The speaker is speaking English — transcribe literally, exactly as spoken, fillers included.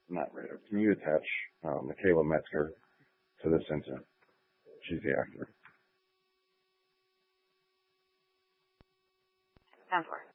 narrative. Can you attach uh, Michaela Metzger to this incident? She's the actor. ten four.